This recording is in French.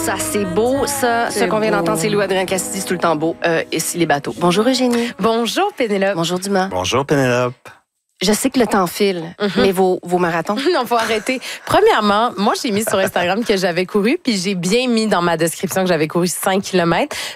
ça, c'est beau. Ça, ce qu'on vient d'entendre, c'est Louis-Adrien Cassidy, c'est tout le temps beau. Ici, les bateaux. Bonjour, Eugénie. Bonjour, Pénélope. Bonjour, Dumas. Bonjour, Pénélope. Je sais que le temps file, mais vos marathons? Non, faut arrêter. Premièrement, moi, j'ai mis sur Instagram que j'avais couru, puis j'ai bien mis dans ma description que j'avais couru 5 km.